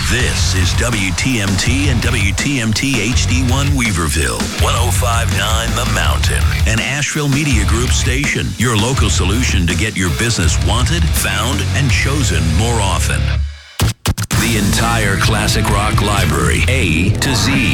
This is WTMT and WTMT HD1 Weaverville, 105.9 The Mountain, an Asheville Media Group station, your local solution to get your business wanted, found, and chosen more often. The entire classic rock library, A to Z.